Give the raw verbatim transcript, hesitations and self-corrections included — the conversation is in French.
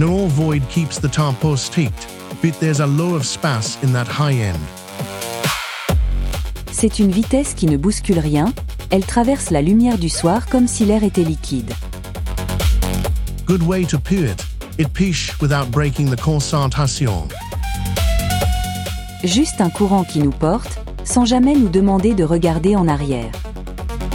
No all void keeps the tarpo steeped, but there's a low of space in that high end. C'est une vitesse qui ne bouscule rien, elle traverse la lumière du soir comme si l'air était liquide. Good way to put it, it piche without breaking the concentration. Juste un courant qui nous porte, sans jamais nous demander de regarder en arrière.